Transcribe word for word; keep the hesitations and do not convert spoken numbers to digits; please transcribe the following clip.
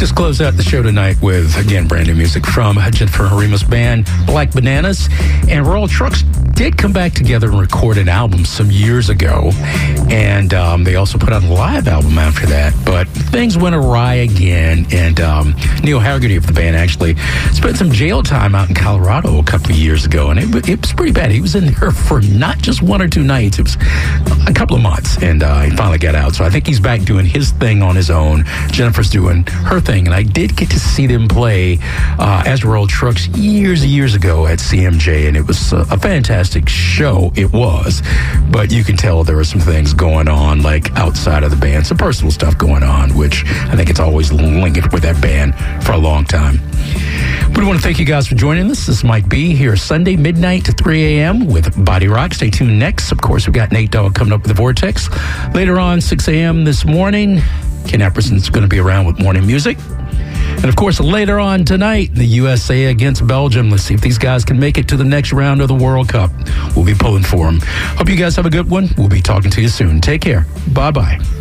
Just close out the show tonight with, again, brand new music from Jennifer Harima's band, Black Bananas. And Royal Trucks did come back together and record an album some years ago. And um, they also put out a live album after that. But things went awry again. And um, Neil Haggerty of the band actually spent some jail time out in Colorado a couple of years ago. And it, it was pretty bad. He was in there for not just one or two nights. It was a couple of months. And uh, he finally got out. So I think he's back doing his thing on his own. Jennifer's doing her thing. And I did get to see them play uh, as Royal Trucks years and years ago at C M J, and it was a, a fantastic show. It was, but you can tell there were some things going on, like outside of the band, some personal stuff going on, which I think it's always linked with that band for a long time. But we want to thank you guys for joining us. This might be here Sunday, midnight to three a.m. with Body Rock. Stay tuned next. Of course, we've got Nate Dogg coming up with The Vortex. Later on, six a.m. this morning, Ken Epperson's going to be around with morning music. And, of course, later on tonight, the U S A against Belgium. Let's see if these guys can make it to the next round of the World Cup. We'll be pulling for them. Hope you guys have a good one. We'll be talking to you soon. Take care. Bye-bye.